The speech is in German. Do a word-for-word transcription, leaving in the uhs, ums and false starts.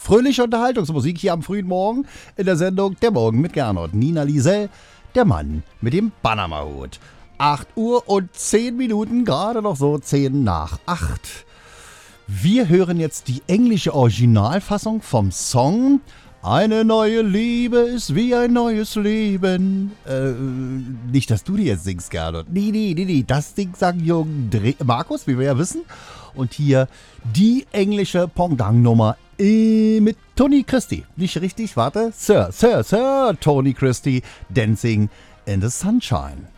fröhliche Unterhaltungsmusik hier am frühen Morgen in der Sendung Der Morgen mit Gernot. Nina Liesel, der Mann mit dem Panama-Hut. acht Uhr und zehn Minuten, gerade noch so zehn nach acht. Wir hören jetzt die englische Originalfassung vom Song Eine neue Liebe ist wie ein neues Leben. Äh, nicht, dass du die jetzt singst, Gernot. Nee, nee, nee, nee. Das Ding sang Jürgen Dre- Markus, wie wir ja wissen. Und hier die englische Pendant-Nummer äh, mit Tony Christie. Nicht richtig, warte. Sir, Sir, Sir Tony Christie, Dancing in the Sunshine.